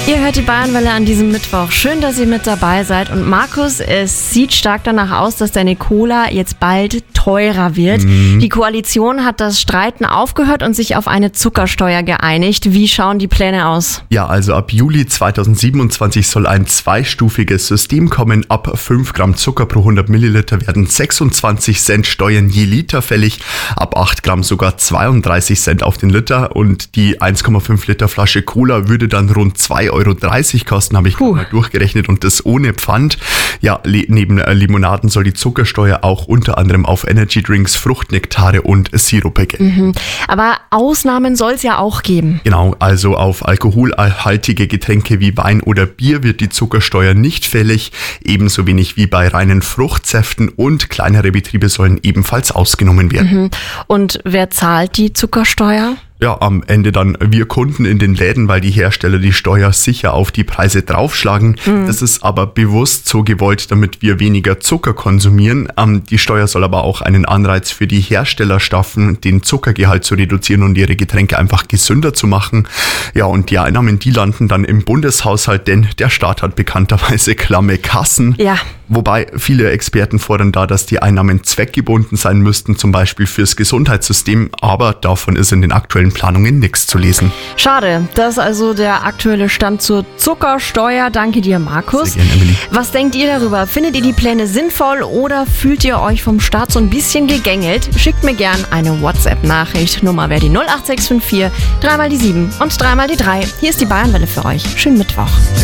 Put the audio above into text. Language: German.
Ihr hört die Bayernwelle an diesem Mittwoch. Schön, dass ihr mit dabei seid. Und Markus, es sieht stark danach aus, dass deine Cola jetzt bald teurer wird. Die Koalition hat das Streiten aufgehört und sich auf eine Zuckersteuer geeinigt. Wie schauen die Pläne aus? Ja, also ab Juli 2027 soll ein zweistufiges System kommen. Ab 5 Gramm Zucker pro 100 Milliliter werden 26 Cent Steuern je Liter fällig. Ab 8 Gramm sogar 32 Cent auf den Liter. Und die 1,5 Liter Flasche Cola würde dann rund 2,30 Euro kosten, habe ich mal durchgerechnet, und das ohne Pfand. Ja, neben Limonaden soll die Zuckersteuer auch unter anderem auf Energydrinks, Fruchtnektare und Sirupe gelten. Aber Ausnahmen soll es ja auch geben. Genau, also auf alkoholhaltige Getränke wie Wein oder Bier wird die Zuckersteuer nicht fällig, ebenso wenig wie bei reinen Fruchtsäften, und kleinere Betriebe sollen ebenfalls ausgenommen werden. Und wer zahlt die Zuckersteuer? Ja, am Ende dann wir Kunden in den Läden, weil die Hersteller die Steuer sicher auf die Preise draufschlagen. Das ist aber bewusst so gewollt, damit wir weniger Zucker konsumieren. Die Steuer soll aber auch einen Anreiz für die Hersteller schaffen, den Zuckergehalt zu reduzieren und ihre Getränke einfach gesünder zu machen. Ja, und die Einnahmen, die landen dann im Bundeshaushalt, denn der Staat hat bekannterweise klamme Kassen. Ja. Wobei viele Experten fordern da, dass die Einnahmen zweckgebunden sein müssten, zum Beispiel fürs Gesundheitssystem, aber davon ist in den aktuellen Planungen nichts zu lesen. Schade, das ist also der aktuelle Stand zur Zuckersteuer. Danke dir, Markus. Sehr gerne, Emily. Was denkt ihr darüber? Findet ihr die Pläne sinnvoll oder fühlt ihr euch vom Staat so ein bisschen gegängelt? Schickt mir gern eine WhatsApp-Nachricht. Nummer wäre die 08654 3 mal die 7 und 3 mal die 3. Hier ist die Bayernwelle für euch. Schönen Mittwoch.